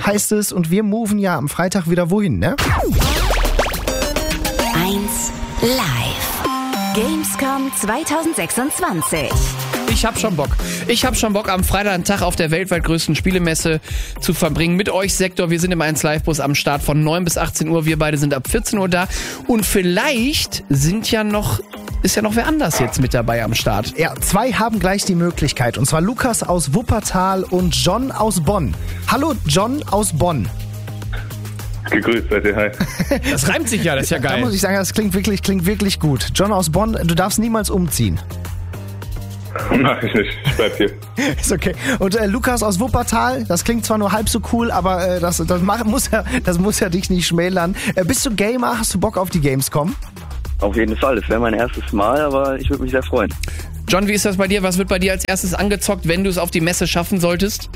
heißt es. Und wir moven ja am Freitag wieder wohin, ne? 1 Live. Gamescom 2026. Ich hab schon Bock. Am Freitag einen Tag auf der weltweit größten Spielemesse zu verbringen. Mit euch, Sektor. Wir sind im 1 Live-Bus am Start von 9 bis 18 Uhr. Wir beide sind ab 14 Uhr da. Und vielleicht ist ja noch wer anders jetzt mit dabei am Start. Ja, 2 haben gleich die Möglichkeit. Und zwar Lukas aus Wuppertal und John aus Bonn. Hallo, John aus Bonn. Gegrüßt, seid ihr, hi. Das reimt sich ja, das ist ja geil. Da muss ich sagen, das klingt wirklich gut. John aus Bonn, du darfst niemals umziehen. Mach ich nicht, ich bleib hier. Ist okay. Und Lukas aus Wuppertal, das klingt zwar nur halb so cool, aber das muss ja dich nicht schmälern. Bist du Gamer? Hast du Bock auf die Gamescom? Auf jeden Fall, es wäre mein erstes Mal, aber ich würde mich sehr freuen. John, wie ist das bei dir? Was wird bei dir als erstes angezockt, wenn du es auf die Messe schaffen solltest?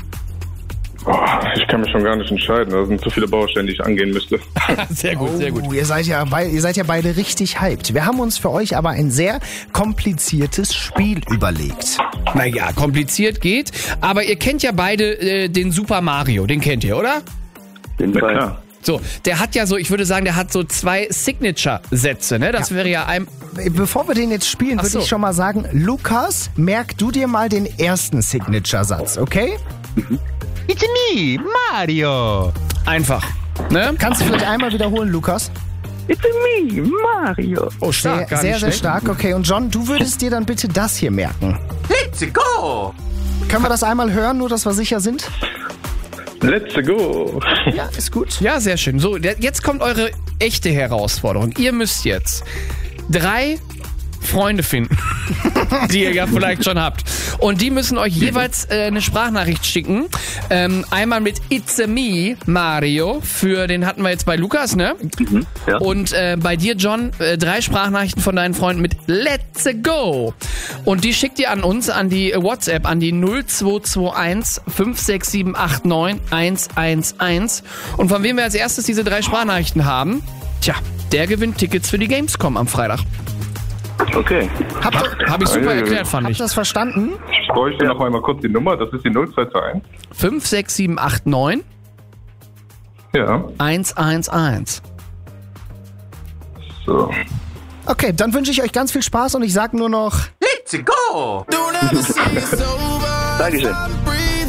Ich kann mich schon gar nicht entscheiden. Da sind zu viele Baustellen, die ich angehen müsste. Sehr gut, sehr gut. Ihr seid ja beide richtig hyped. Wir haben uns für euch aber ein sehr kompliziertes Spiel überlegt. Naja, kompliziert geht. Aber ihr kennt ja beide den Super Mario. Den kennt ihr, oder? Auf jeden Fall. Klar. So, der hat ja so, ich würde sagen, der hat so 2 Signature-Sätze, ne? Das wäre ja ein... Bevor wir den jetzt spielen, würde ich schon mal sagen, Lukas, merk du dir mal den ersten Signature-Satz, okay? It's me, Mario. Einfach, ne? Kannst du vielleicht einmal wiederholen, Lukas? It's me, Mario. Oh, stark, gar Sehr, nicht sehr schlecht. stark. Okay, und John, du würdest dir dann bitte das hier merken. Let's go. Können wir das einmal hören, nur dass wir sicher sind? Let's go. Ja, ist gut. Ja, sehr schön. So, jetzt kommt eure echte Herausforderung. Ihr müsst jetzt 3 Freunde finden, die ihr ja vielleicht schon habt. Und die müssen euch jeweils eine Sprachnachricht schicken. Einmal mit It's a me, Mario. Den hatten wir jetzt bei Lukas, ne? Ja. Und bei dir, John, 3 Sprachnachrichten von deinen Freunden mit Let's go. Und die schickt ihr an uns, an die WhatsApp, an die 0221 56789 111. Und von wem wir als erstes diese 3 Sprachnachrichten haben, der gewinnt Tickets für die Gamescom am Freitag. Okay. Habe ich super erklärt, fand Habt ich. ihr das verstanden? Ich bräuchte noch einmal kurz die Nummer. Das ist die 0221. 56789 Ja. 111. So. Okay, dann wünsche ich euch ganz viel Spaß und ich sag nur noch... Let's go. Dankeschön.